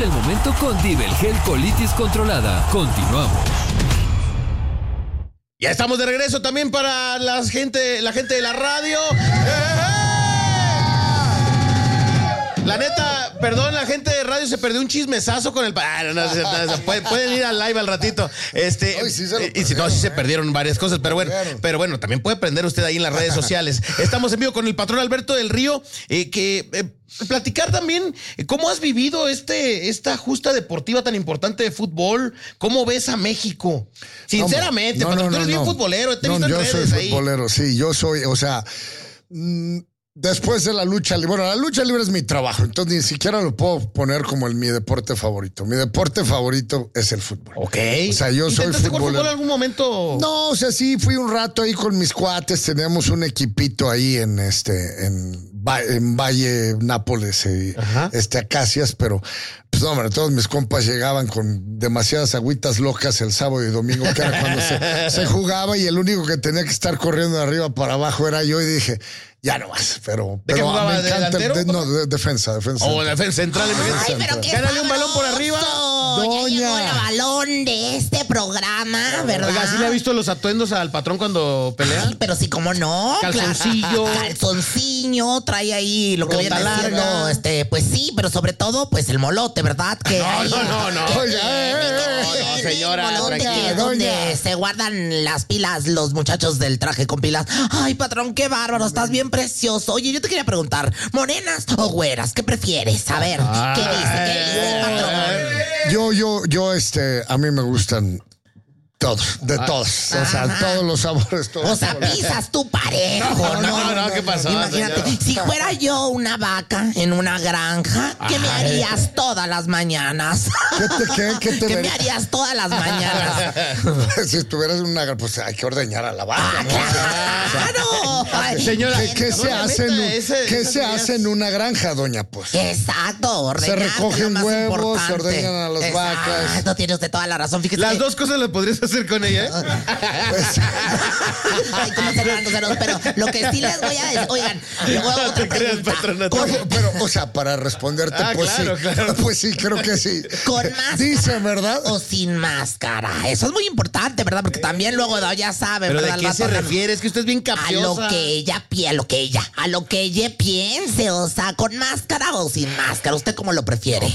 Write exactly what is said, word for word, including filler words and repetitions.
el momento con Divel Gel Colitis Controlada. Continuamos. Ya estamos de regreso también para la gente, la gente de la radio. ¡Eh! La neta, perdón, la gente de radio se perdió un chismesazo con el... Ah, no, no, no, no, pueden, pueden ir al live al ratito. Este, Ay, sí se lo y si no, sí se eh. perdieron varias cosas, pero bueno, Perdieron. pero bueno, también puede aprender usted ahí en las redes sociales. Estamos en vivo con el patrón Alberto del Río, eh, que... Eh, platicar también cómo has vivido este esta justa deportiva tan importante de fútbol. ¿Cómo ves a México? Sinceramente, no, patrón, no, tú eres no, bien no. futbolero, te he No, visto en yo redes soy ahí. futbolero, sí, yo soy, o sea, mmm, después de la lucha libre, bueno, la lucha libre es mi trabajo, entonces ni siquiera lo puedo poner como el, mi deporte favorito. Mi deporte favorito es el fútbol. Ok. O sea, yo soy ¿Intentaste jugar futbolero. fútbol en algún momento? No, o sea, sí, fui un rato ahí con mis cuates, teníamos un equipito ahí en este, en, Va- en Valle, Nápoles, eh, Ajá. este, Acacias, pero pues no, hombre, todos mis compas llegaban con demasiadas agüitas locas el sábado y domingo, que era cuando se, se jugaba, y el único que tenía que estar corriendo de arriba para abajo era yo, y dije, ya no más, pero, ¿De qué pero jugaba, me de encanta, delantero? de- no, de- defensa, defensa. O defensa central. Ay, pero qué Gánale un balón por sabroso. arriba. Doña. Ya llegó el balón de este programa, ¿verdad? Oiga, ¿sí le ha visto los atuendos al patrón cuando pelea? Ay, pero sí, cómo no. Calzoncillo. Claro. Calzoncillo, trae ahí lo que Bota viene larga. siendo, este, pues sí, pero sobre todo, pues el molote, ¿verdad? Que No, ahí- no, no, no. que- Oiga, eh, eh, no, señora, el molote, tranquila. que es donde Doña. se guardan las pilas los muchachos del traje con pilas. Ay, patrón, qué bárbaro, estás bien precioso. Oye, yo te quería preguntar, ¿morenas o güeras? ¿Qué prefieres? A ver, ¿qué dice? ¿Qué dice el patrón? Yo, yo, yo, este, a mí me gustan todos, de todos, o sea, Ajá. todos los sabores, todos. O sea, todos. pisas tu parejo, No, ¿no? no, no, ¿qué pasó, Imagínate, señor? si fuera yo una vaca en una granja, ¿qué me Ay. harías todas las mañanas? ¿Qué te, qué, qué te ¿Qué me vería? harías todas las mañanas? Si estuvieras en una, pues hay que ordeñar a la vaca, ¡Ah, ¿no? claro! Ay, Señora, ¿Qué, qué no se le hace en, meta un- ese- qué esas se ideas. hace en una granja, doña? Pues Exacto, se ordeñar, recogen lo más huevos, se importante. ordeñan a las vacas. Exacto, tiene usted toda la razón. Fíjese Las que- dos cosas las podrías hacer con ella, ¿eh? Pues, Ay, ¿cómo se van, groseros? Pero lo que sí les voy a decir, oigan, luego No otra te creas, pregunta. patrona. Con- ¿cómo? Pero, o sea, para responderte, Ah, pues claro, sí. claro. Pues sí, creo que sí. Con máscara. Dice, ¿verdad? O sin máscara. Eso es muy importante, ¿verdad? Porque también luego no, ya saben, ¿Pero de ¿verdad? qué Al se rato- refiere? Es que usted es bien A capciosa. lo que ella pi- a lo que ella, a lo que ella piense, o sea, con máscara o sin máscara. ¿Usted cómo lo prefiere?